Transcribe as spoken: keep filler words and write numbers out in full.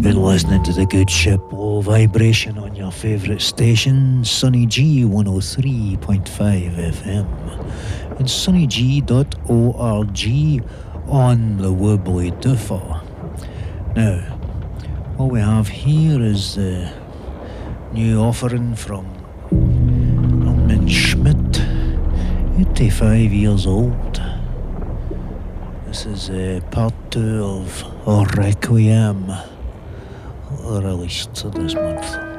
been listening to the good ship Low Vibration on your favourite station, Sunny G one oh three point five F M, and sunny g dot org on the Wobbly Duffer. Now, what we have here is the new offering from Armin Schmidt, eighty-five years old. This is uh, part two of Requiem, released this month.